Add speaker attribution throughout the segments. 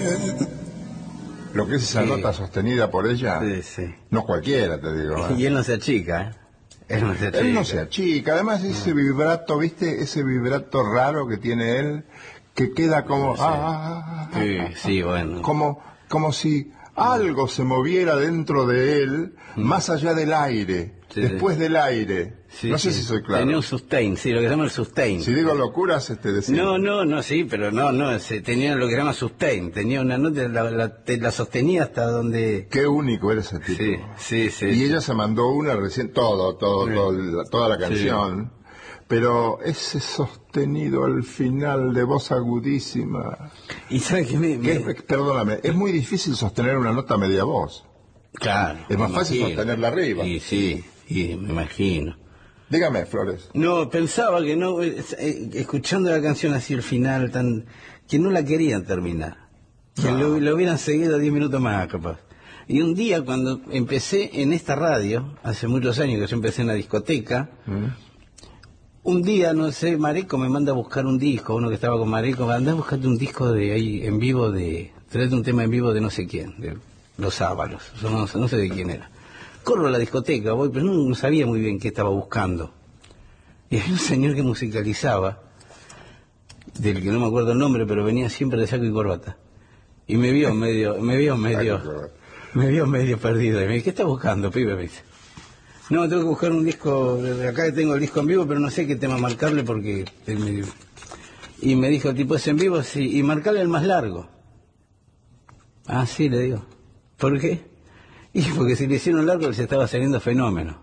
Speaker 1: Lo que es esa nota sostenida por ella, no cualquiera, te digo.
Speaker 2: Y él no se achica, Él
Speaker 1: no se achica. Además, ese vibrato, ¿viste? Ese vibrato raro que tiene él, que queda como...
Speaker 2: bueno.
Speaker 1: Como si algo se moviera dentro de él, más allá del aire, después del aire. No sé si soy claro.
Speaker 2: Tenía un sustain, lo que se llama el sustain.
Speaker 1: Si digo locuras, decía.
Speaker 2: No, pero tenía lo que se llama sustain. Tenía una nota, la sostenía hasta donde...
Speaker 1: Qué único era ese tipo.
Speaker 2: Sí.
Speaker 1: Y ella se mandó una recién, toda la canción. Pero ese sostenido al final de voz agudísima.
Speaker 2: ¿Y sabes qué
Speaker 1: perdóname, es muy difícil sostener una nota media voz.
Speaker 2: Claro.
Speaker 1: Es más fácil sostenerla arriba.
Speaker 2: Y me imagino.
Speaker 1: Dígame, Flores.
Speaker 2: No, pensaba que no, escuchando la canción así al final, que no la querían terminar. Que lo hubieran seguido 10 minutos más, capaz. Y un día, cuando empecé en esta radio, hace muchos años que yo empecé en la discoteca, un día, no sé, Mareco me manda a buscar un disco, uno que estaba con Mareco, andá a buscarte un disco de ahí, en vivo traete un tema en vivo de no sé quién, de Los Ábalos, no sé de quién era. Corro a la discoteca, voy, pero no sabía muy bien qué estaba buscando. Y había un señor que musicalizaba, del que no me acuerdo el nombre, pero venía siempre de saco y corbata. Y me vio medio perdido. Y me dice, ¿qué estás buscando, pibe? Me dice. No, tengo que buscar un disco, acá tengo el disco en vivo, pero no sé qué tema marcarle porque... Y me dijo, tipo, ¿es en vivo? Sí, y marcarle el más largo. Ah, sí, le digo. ¿Por qué? Y porque si le hicieron largo les estaba saliendo fenómeno.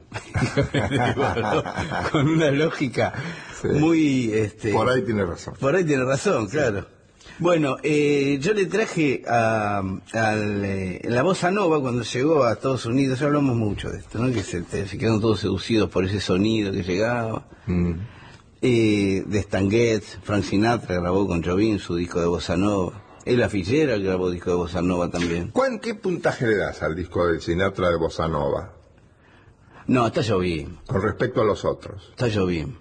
Speaker 2: Con una lógica muy...
Speaker 1: Por ahí tiene razón.
Speaker 2: Por ahí tiene razón, claro. Bueno, yo le traje la bossa nova cuando llegó a Estados Unidos. Ya hablamos mucho de esto, ¿no? Que se quedaron todos seducidos por ese sonido que llegaba. De Stan Getz, Frank Sinatra grabó con Jobim su disco de bossa nova. Ella Fitzgerald grabó disco de bossa nova también.
Speaker 1: ¿Qué puntaje le das al disco de Sinatra de bossa nova?
Speaker 2: No, está Jobim.
Speaker 1: Con respecto a los otros.
Speaker 2: Está Jobim.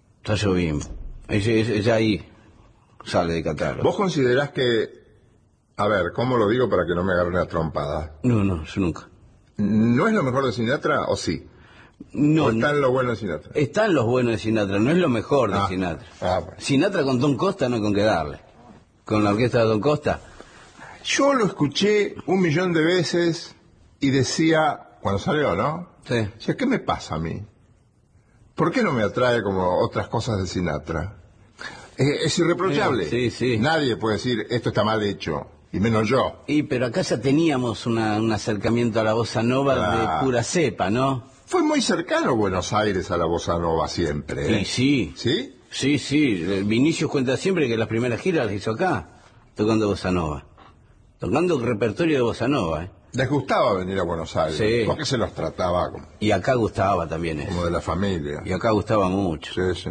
Speaker 2: Ella ahí sale de catálogo.
Speaker 1: ¿Vos considerás que... A ver, ¿cómo lo digo para que no me agarre una trompada?
Speaker 2: No, yo nunca.
Speaker 1: ¿No es lo mejor de Sinatra o sí?
Speaker 2: No.
Speaker 1: ¿O está en lo bueno de Sinatra?
Speaker 2: Están los buenos de Sinatra, no es lo mejor de Sinatra.
Speaker 1: Bueno.
Speaker 2: Sinatra con Don Costa no hay con qué darle. Con la orquesta de Don Costa.
Speaker 1: Yo lo escuché 1.000.000 de veces y decía, cuando salió, ¿no?
Speaker 2: Sí.
Speaker 1: Decía, ¿qué me pasa a mí? ¿Por qué no me atrae como otras cosas de Sinatra? Es irreprochable.
Speaker 2: Sí.
Speaker 1: Nadie puede decir, esto está mal hecho, y menos yo.
Speaker 2: Pero acá ya teníamos un acercamiento a la bossa nova de pura cepa, ¿no?
Speaker 1: Fue muy cercano Buenos Aires a la bossa nova siempre, ¿eh?
Speaker 2: Sí. Vinicius cuenta siempre que las primeras giras las hizo acá, tocando bossa nova. Tocando repertorio de bossa nova,
Speaker 1: Les gustaba venir a Buenos Aires,
Speaker 2: sí.
Speaker 1: Porque se los trataba como...
Speaker 2: Y acá gustaba también eso.
Speaker 1: Como de la familia.
Speaker 2: Y acá gustaba mucho.
Speaker 1: Sí.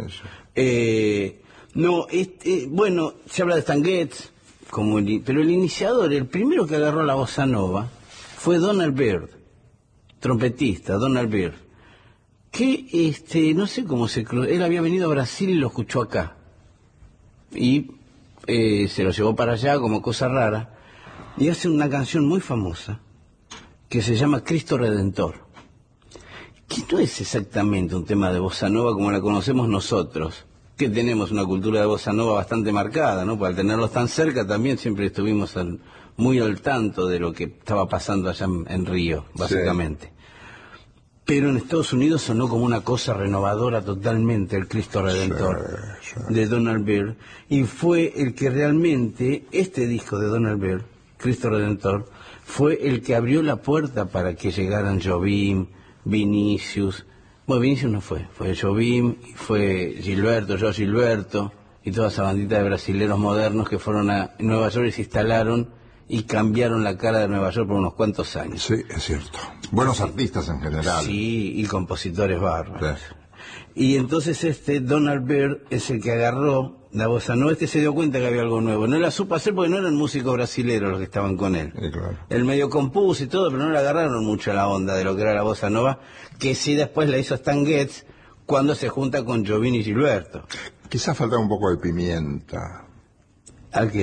Speaker 2: Bueno, se habla de Stan Getz, pero el iniciador, el primero que agarró la bossa nova, fue Donald Byrd, trompetista, Donald Byrd, que no sé cómo él había venido a Brasil y lo escuchó acá. Y se lo llevó para allá como cosa rara, y hace una canción muy famosa, que se llama Cristo Redentor, que no es exactamente un tema de bossa nova como la conocemos nosotros, que tenemos una cultura de bossa nova bastante marcada, ¿no? Pues al tenerlos tan cerca también siempre estuvimos muy al tanto de lo que estaba pasando allá en Río, básicamente. Sí. Pero en Estados Unidos sonó como una cosa renovadora totalmente, el Cristo Redentor de Donald Byrd, y fue el que realmente, este disco de Donald Byrd, Cristo Redentor, fue el que abrió la puerta para que llegaran Jobim, Vinicius. Bueno, Vinicius no fue Jobim, fue Joe Gilberto, y toda esa bandita de brasileros modernos que fueron a Nueva York y se instalaron y cambiaron la cara de Nueva York por unos cuantos años.
Speaker 1: Sí, es cierto. Buenos artistas en general.
Speaker 2: Sí, y compositores bárbaros.
Speaker 1: Sí.
Speaker 2: Y entonces Donald Byrd es el que agarró la bossa nova. Se dio cuenta que había algo nuevo. No la supo hacer porque no eran músicos brasileros los que estaban con él.
Speaker 1: Sí, claro.
Speaker 2: Él medio compuso y todo, pero no le agarraron mucho la onda de lo que era la bossa nova, que sí después la hizo Stan Getz cuando se junta con Jobim y Gilberto.
Speaker 1: Quizás falta un poco de pimienta.
Speaker 2: ¿A qué?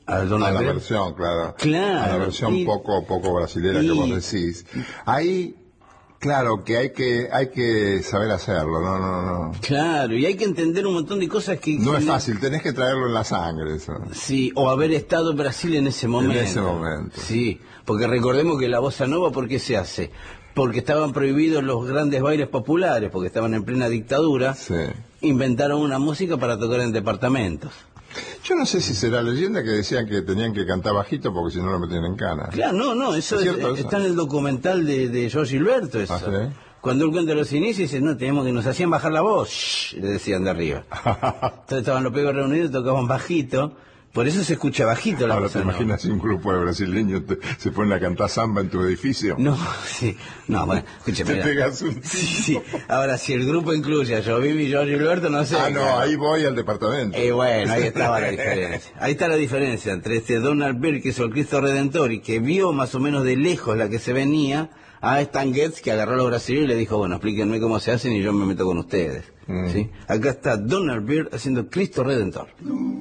Speaker 2: a
Speaker 1: a
Speaker 2: Donald
Speaker 1: la
Speaker 2: Byrd.
Speaker 1: versión, claro.
Speaker 2: Claro.
Speaker 1: A la versión poco brasilera que vos decís. Ahí, claro, que hay que saber hacerlo, no.
Speaker 2: Claro, y hay que entender un montón de cosas que...
Speaker 1: No es fácil, tenés que traerlo en la sangre, eso.
Speaker 2: Sí, o haber estado en Brasil en ese momento.
Speaker 1: En ese momento.
Speaker 2: Sí, porque recordemos que la bossa nova, ¿por qué se hace? Porque estaban prohibidos los grandes bailes populares, porque estaban en plena dictadura.
Speaker 1: Sí.
Speaker 2: Inventaron una música para tocar en departamentos.
Speaker 1: Yo no sé si será leyenda que decían que tenían que cantar bajito porque si no lo metían en cana.
Speaker 2: Claro, no, eso
Speaker 1: ¿Es cierto eso?
Speaker 2: está en el documental de Jorge Gilberto, eso.
Speaker 1: ¿Ah, sí?
Speaker 2: Cuando él cuenta los inicios, dice, no, tenemos que nos hacían bajar la voz, shh, le decían de arriba. Entonces estaban los pegos reunidos, tocaban bajito, por eso se escucha bajito la
Speaker 1: Ahora
Speaker 2: voz.
Speaker 1: te imaginas si un grupo de brasileños se ponen a cantar samba en tu edificio.
Speaker 2: No, sí, no, bueno, escúchame.
Speaker 1: Te pegas un tiro.
Speaker 2: Sí. Ahora, si el grupo incluye a Jobim y Jorge Gilberto, no sé.
Speaker 1: Ah, no,
Speaker 2: claro.
Speaker 1: ahí voy al departamento.
Speaker 2: Bueno, ahí estaba la diferencia. Ahí está la diferencia entre este Donald Byrd, que hizo el Cristo Redentor y que vio más o menos de lejos la que se venía, a Stan Getz, que agarró a los brasileños y le dijo, bueno, explíquenme cómo se hacen y yo me meto con ustedes. ¿Sí? Acá está Donald Byrd haciendo Cristo Redentor.